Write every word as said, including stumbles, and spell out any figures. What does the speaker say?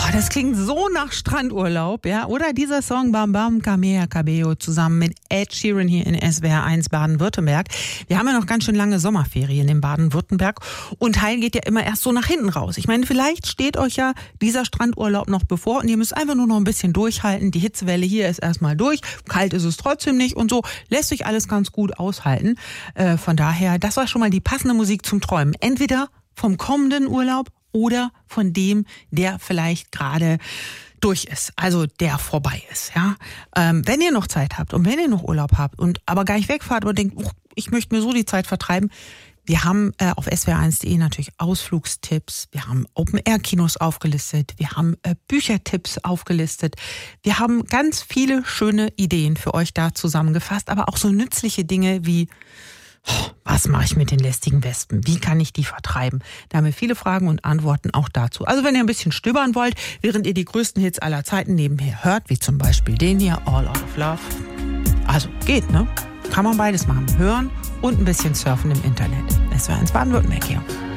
das klingt so nach Strandurlaub, ja? Oder dieser Song Bam Bam Kamea Cabello zusammen mit Ed Sheeran hier in S W R eins Baden-Württemberg. Wir haben ja noch ganz schön lange Sommerferien in Baden-Württemberg und Teil geht ja immer erst so nach hinten raus. Ich meine, vielleicht steht euch ja dieser Strandurlaub noch bevor und ihr müsst einfach nur noch ein bisschen durchhalten. Die Hitzewelle hier ist erstmal durch, kalt ist es trotzdem nicht und so lässt sich alles ganz gut aushalten. Äh, von daher, das war schon mal die passende Musik zum Träumen. Entweder vom kommenden Urlaub oder von dem, der vielleicht gerade durch ist, also der vorbei ist. Ja, ähm, wenn ihr noch Zeit habt und wenn ihr noch Urlaub habt und aber gar nicht wegfahrt und denkt, oh, ich möchte mir so die Zeit vertreiben, wir haben äh, auf S W R eins punkt de natürlich Ausflugstipps, wir haben Open-Air-Kinos aufgelistet, wir haben äh, Büchertipps aufgelistet, wir haben ganz viele schöne Ideen für euch da zusammengefasst, aber auch so nützliche Dinge wie was mache ich mit den lästigen Wespen? Wie kann ich die vertreiben? Da haben wir viele Fragen und Antworten auch dazu. Also wenn ihr ein bisschen stöbern wollt, während ihr die größten Hits aller Zeiten nebenher hört, wie zum Beispiel den hier, All Out of Love. Also geht, ne? Kann man beides machen. Hören und ein bisschen surfen im Internet. S W R eins Baden-Württemberg hier.